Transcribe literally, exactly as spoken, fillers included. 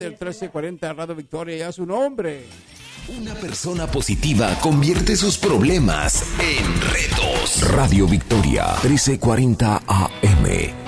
El trece cuarenta Radio Victoria ya su nombre. Una persona positiva convierte sus problemas en retos. Radio Victoria, trece cuarenta A M.